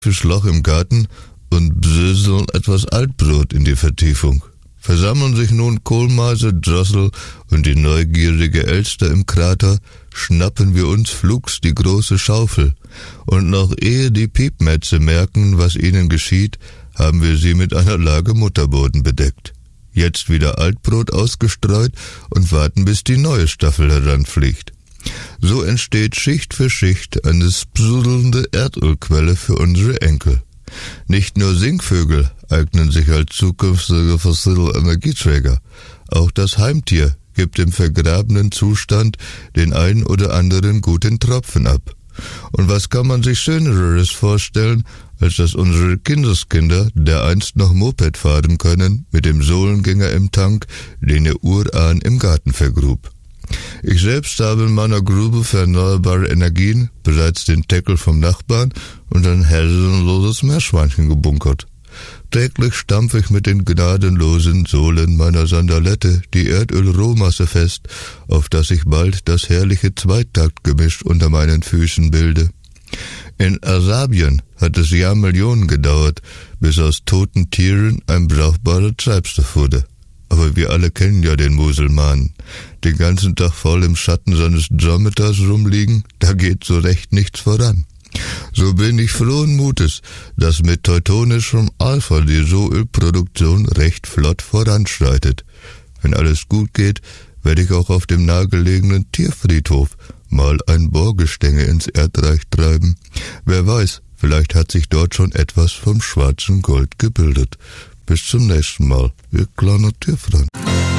Loch im Garten und bröseln etwas Altbrot in die Vertiefung. Versammeln sich nun Kohlmeise, Drossel und die neugierige Elster im Krater, schnappen wir uns flugs die große Schaufel, und noch ehe die Piepmätze merken, was ihnen geschieht, haben wir sie mit einer Lage Mutterboden bedeckt. Jetzt wieder Altbrot ausgestreut und warten, bis die neue Staffel heranfliegt. So entsteht Schicht für Schicht eine sprudelnde Erdölquelle für unsere Enkel. Nicht nur Singvögel eignen sich als zukünftige fossile Energieträger. Auch das Heimtier gibt im vergrabenen Zustand den einen oder anderen guten Tropfen ab. Und was kann man sich Schöneres vorstellen, als dass unsere Kindeskinder dereinst noch Moped fahren können mit dem Sohlengänger im Tank, den ihr Urahn im Garten vergrub. Ich selbst habe in meiner Grube für erneuerbare Energien bereits den Deckel vom Nachbarn und ein herrenloses Meerschweinchen gebunkert. Täglich stampfe ich mit den gnadenlosen Sohlen meiner Sandalette die Erdölrohmasse fest, auf das ich bald das herrliche Zweitaktgemisch unter meinen Füßen bilde. In Arabien hat es Jahrmillionen gedauert, bis aus toten Tieren ein brauchbarer Treibstoff wurde. Aber wir alle kennen ja den Muselmanen. Den ganzen Tag voll im Schatten seines Dromedars rumliegen, da geht so recht nichts voran. So bin ich frohen Mutes, dass mit teutonischem Alpha die Rohölproduktion recht flott voranschreitet. Wenn alles gut geht, werde ich auch auf dem nahegelegenen Tierfriedhof mal ein Bohrgestänge ins Erdreich treiben. Wer weiß, vielleicht hat sich dort schon etwas vom schwarzen Gold gebildet. Bis zum nächsten Mal, ihr kleiner Tierfreund.